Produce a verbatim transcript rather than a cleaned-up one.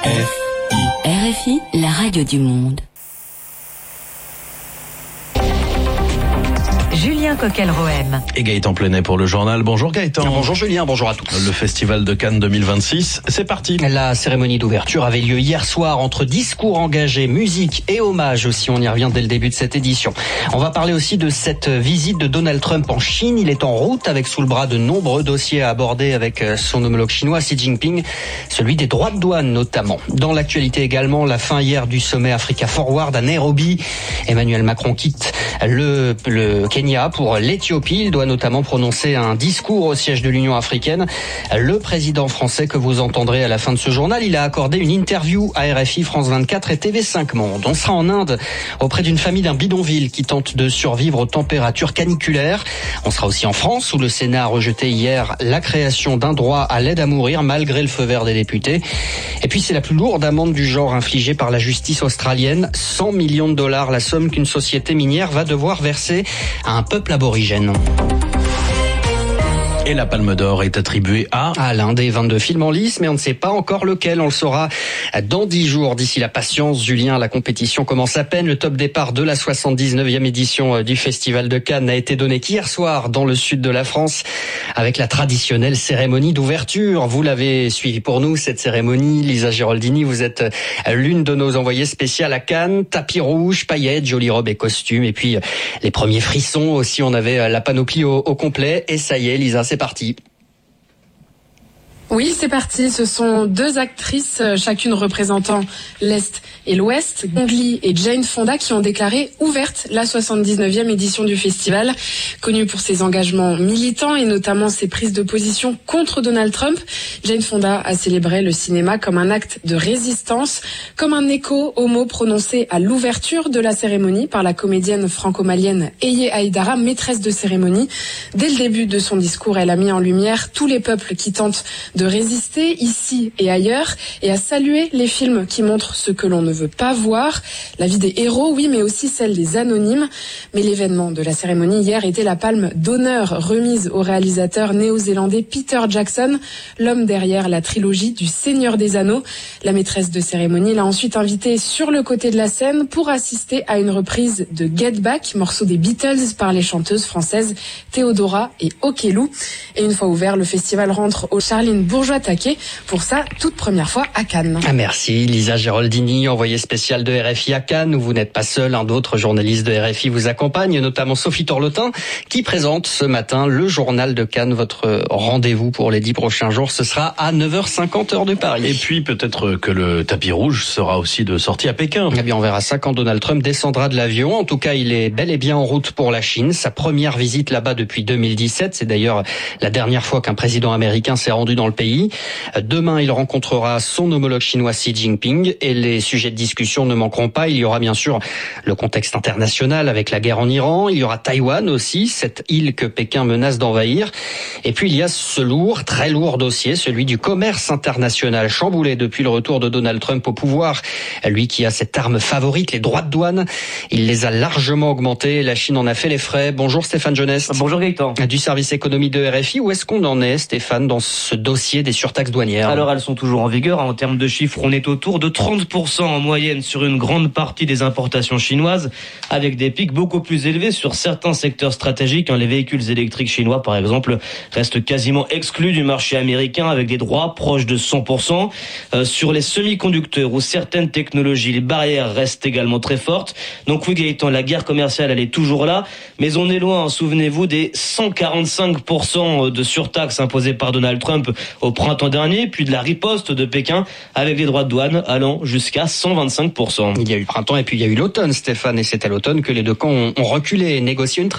R F I, la radio du monde. Julien Coquel-Rohem. Et Gaëtan Plenet pour le journal. Bonjour Gaëtan. Bonjour Julien, bonjour à tous. Le Festival de Cannes deux mille vingt-six, c'est parti. La cérémonie d'ouverture avait lieu hier soir entre discours engagés, musique et hommages aussi. On y revient dès le début de cette édition. On va parler aussi de cette visite de Donald Trump en Chine. Il est en route avec sous le bras de nombreux dossiers à aborder avec son homologue chinois Xi Jinping, celui des droits de douane notamment. Dans l'actualité également, la fin hier du sommet Africa Forward à Nairobi. Emmanuel Macron quitte le, le Kenya pour l'Éthiopie. Il doit notamment prononcer un discours au siège de l'Union africaine. Le président français que vous entendrez à la fin de ce journal, il a accordé une interview à R F I, France vingt-quatre et T V cinq Monde. On sera en Inde auprès d'une famille d'un bidonville qui tente de survivre aux températures caniculaires. On sera aussi en France où le Sénat a rejeté hier la création d'un droit à l'aide à mourir malgré le feu vert des députés. Et puis c'est la plus lourde amende du genre infligée par la justice australienne. cent millions de dollars, la somme qu'une société minière va devoir verser à un peuple aborigène. Et la Palme d'Or est attribuée à... à l'un des vingt-deux films en lice, mais on ne sait pas encore lequel. On le saura dans dix jours. D'ici la patience, Julien, la compétition commence à peine. Le top départ de la soixante-dix-neuvième édition du Festival de Cannes n'a été donné qu'hier soir dans le sud de la France avec la traditionnelle cérémonie d'ouverture. Vous l'avez suivi pour nous, cette cérémonie. Lisa Giraldini, vous êtes l'une de nos envoyées spéciales à Cannes. Tapis rouge, paillettes, jolies robes et costumes. Et puis les premiers frissons aussi. On avait la panoplie au, au complet. Et ça y est, Lisa, c'est parti. Oui, c'est parti. Ce sont deux actrices, chacune représentant l'Est et l'Ouest, Gong Li et Jane Fonda, qui ont déclaré ouverte la soixante-dix-neuvième édition du festival. Connue pour ses engagements militants et notamment ses prises de position contre Donald Trump, Jane Fonda a célébré le cinéma comme un acte de résistance, comme un écho aux mots prononcés à l'ouverture de la cérémonie par la comédienne franco-malienne Eye Aïdara, maîtresse de cérémonie. Dès le début de son discours, elle a mis en lumière tous les peuples qui tentent de de résister ici et ailleurs et à saluer les films qui montrent ce que l'on ne veut pas voir, la vie des héros, oui, mais aussi celle des anonymes. Mais l'événement de la cérémonie hier était la palme d'honneur remise au réalisateur néo-zélandais Peter Jackson, l'homme derrière la trilogie du Seigneur des Anneaux. La maîtresse de cérémonie l'a ensuite invité sur le côté de la scène pour assister à une reprise de Get Back, morceau des Beatles par les chanteuses françaises Théodora et Okelou. Et une fois ouvert, le festival rentre au Charline Bourgeois-Taquet pour sa toute première fois à Cannes. Merci Lisa Giraldini, envoyée spéciale de R F I à Cannes, où vous n'êtes pas seul, un d'autres journalistes de R F I vous accompagnent, notamment Sophie Torlotin, qui présente ce matin le journal de Cannes. Votre rendez-vous pour les dix prochains jours, ce sera à neuf heures cinquante heure de Paris. Et puis peut-être que le tapis rouge sera aussi de sortie à Pékin. Eh bien, on verra ça quand Donald Trump descendra de l'avion. En tout cas, il est bel et bien en route pour la Chine. Sa première visite là-bas depuis deux mille dix-sept. C'est d'ailleurs la dernière fois qu'un président américain s'est rendu dans le pays. Demain, il rencontrera son homologue chinois Xi Jinping et les sujets de discussion ne manqueront pas. Il y aura bien sûr le contexte international avec la guerre en Iran. Il y aura Taïwan aussi, cette île que Pékin menace d'envahir. Et puis il y a ce lourd, très lourd dossier, celui du commerce international, chamboulé depuis le retour de Donald Trump au pouvoir. Lui qui a cette arme favorite, les droits de douane, il les a largement augmentés. La Chine en a fait les frais. Bonjour Stéphane Jeunesse. Bonjour Gaëtan. Du service économie de R F I. Où est-ce qu'on en est, Stéphane, dans ce dossier des surtaxes douanières? Alors elles sont toujours en vigueur. En termes de chiffres, on est autour de trente pour cent en moyenne sur une grande partie des importations chinoises, avec des pics beaucoup plus élevés sur certains secteurs stratégiques. Les véhicules électriques chinois, par exemple, restent quasiment exclus du marché américain avec des droits proches de cent pour cent. Euh, sur les semi-conducteurs ou certaines technologies, les barrières restent également très fortes. Donc oui Gaëtan, la guerre commerciale, elle est toujours là, mais on est loin, souvenez-vous, des cent quarante-cinq pour cent de surtaxes imposées par Donald Trump au printemps dernier, puis de la riposte de Pékin avec des droits de douane allant jusqu'à cent vingt-cinq pour cent. Il y a eu le printemps et puis il y a eu l'automne, Stéphane, et c'est à l'automne que les deux camps ont reculé et négocié une